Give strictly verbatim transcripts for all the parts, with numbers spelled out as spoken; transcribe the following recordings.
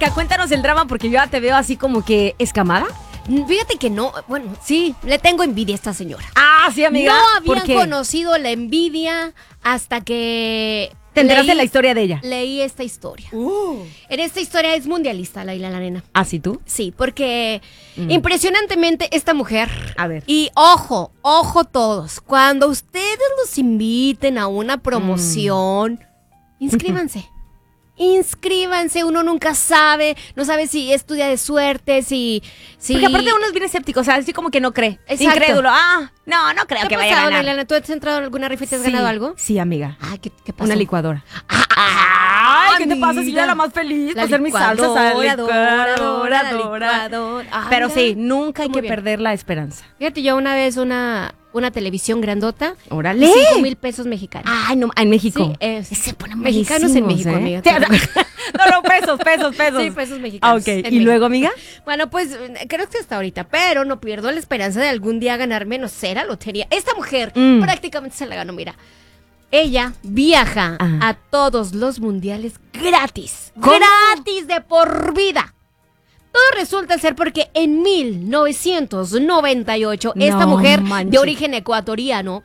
Mónica, cuéntanos el drama porque yo ya te veo así como que escamada. Fíjate que no, bueno, sí, le tengo envidia a esta señora. Ah, sí, amiga. No ¿Por habían qué? conocido la envidia hasta que ¿Te enteraste leí, la historia de ella? leí esta historia. Uh. En esta historia es mundialista, Laila la nena. ¿Ah, sí tú? Sí, porque Mm. impresionantemente esta mujer. A ver. Y ojo, ojo todos, cuando ustedes los inviten a una promoción, Mm. inscríbanse. Inscríbanse, uno nunca sabe, no sabe si es tu día de suerte, si... si... Porque aparte uno es bien escéptico, o sea, así como que no cree. Exacto. Incrédulo. Ah, no, no creo ¿Qué que ha vaya a pasado, ganar. Laila? ¿Tú has entrado en alguna rifa y te has Sí, ganado algo? Sí, amiga. Ah, ¿qué, qué pasó? Una licuadora. Ah, Ay, ¿qué te pasa si yo mira. era la más feliz? La Para hacer mis salsas. licuadora, La licuadora, la licuadora. licuadora. Ah, Pero mira. sí, nunca hay Muy que bien. perder la esperanza. Fíjate, yo una vez una, una televisión grandota. ¡Órale! Cinco mil pesos mexicanos. Ay, no, en México. Sí, es- Se ponen mexicanos en buenísimos, México, ¿eh? amiga. Sí, no, no, pesos, pesos, pesos. Sí, pesos Ah, mexicanos. ok. en ¿Y México. luego, amiga? Bueno, pues creo que hasta ahorita, pero no pierdo la esperanza de algún día ganarme, no sé, la lotería. Esta mujer Mm. prácticamente se la ganó, mira. Ella viaja Ajá. a todos los mundiales gratis. ¿Cómo? Gratis de por vida. Todo resulta ser porque en mil novecientos noventa y ocho esta No mujer manches. de origen ecuatoriano,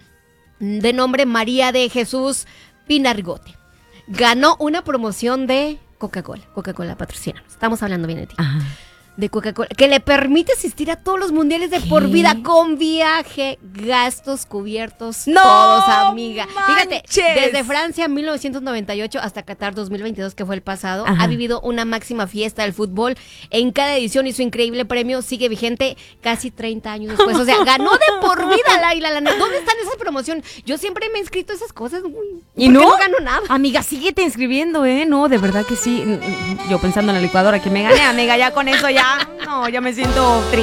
de nombre María de Jesús Pinargote, ganó una promoción de Coca-Cola. Coca-Cola patrocina. Estamos hablando bien de ti. Ajá. De Coca-Cola, que le permite asistir a todos los mundiales de ¿Qué? por vida con viaje, gastos cubiertos, ¡No todos, amiga. Fíjate, manches! desde Francia mil novecientos noventa y ocho hasta Qatar dos mil veintidós, que fue el pasado, Ajá. ha vivido una máxima fiesta del fútbol en cada edición y su increíble premio sigue vigente casi treinta años después. O sea, ganó de por vida, Laila. La, ¿Dónde están esas promociones? Yo siempre me he inscrito a esas cosas. Uy, ¿Y ¿por qué no? no gano nada? Amiga, síguete inscribiendo, ¿eh? No, de verdad que sí. Yo pensando en la licuadora que me gané, amiga, ya con eso ya, no, ya me siento triste.